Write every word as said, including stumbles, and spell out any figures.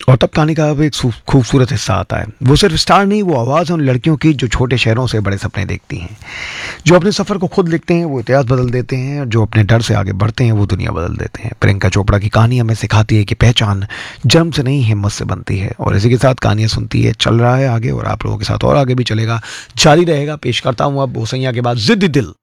और तब कहानी का अब एक सू- खूबसूरत हिस्सा आता है। वो सिर्फ स्टार नहीं, वो आवाज़ है उन लड़कियों की जो छोटे शहरों से बड़े सपने देखती हैं, जो अपने सफ़र को खुद लिखते हैं, वो इतिहास बदल देते हैं, और जो अपने डर से आगे बढ़ते हैं वो दुनिया बदल देते हैं। प्रियंका चोपड़ा की कहानी हमें सिखाती है कि पहचान जन्म से नहीं हिम्मत से बनती है। और इसी के साथ कहानियाँ सुनती है चल रहा है आगे, और आप लोगों के साथ और आगे भी चलेगा, जारी रहेगा। पेश करता हूँ अब भूसैया के बाद जिद्दी दिल।